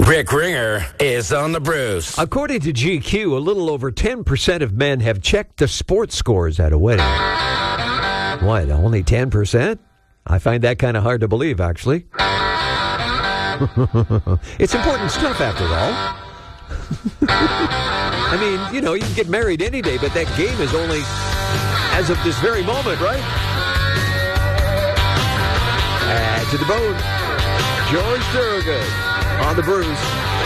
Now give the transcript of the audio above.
Rick Ringer is on the Bruce. According to GQ, a little over 10% of men have checked the sports scores at a wedding. What, only 10%? I find that kind of hard to believe, actually. It's important stuff, after all. I mean, you know, you can get married any day, but that game is only as of this very moment, right? Add to the boat, George Thorogood on the Bruce.